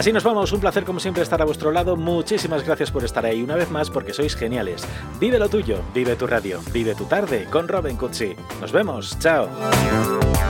Así nos vamos, un placer como siempre estar a vuestro lado. Muchísimas gracias por estar ahí una vez más porque sois geniales. Vive lo tuyo, vive tu radio, vive tu tarde con Robin Cutsi. Nos vemos, chao.